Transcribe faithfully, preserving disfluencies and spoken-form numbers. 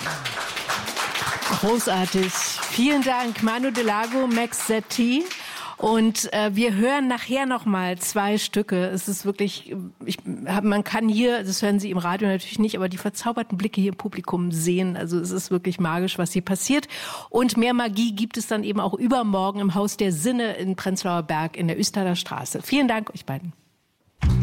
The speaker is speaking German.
Großartig. Vielen Dank, Manu Delago, Max Setti. Und äh, wir hören nachher noch mal zwei Stücke. Es ist wirklich, ich, man kann hier, das hören Sie im Radio natürlich nicht, aber die verzauberten Blicke hier im Publikum sehen. Also es ist wirklich magisch, was hier passiert. Und mehr Magie gibt es dann eben auch übermorgen im Haus der Sinne in Prenzlauer Berg in der Üstaler Straße. Vielen Dank euch beiden.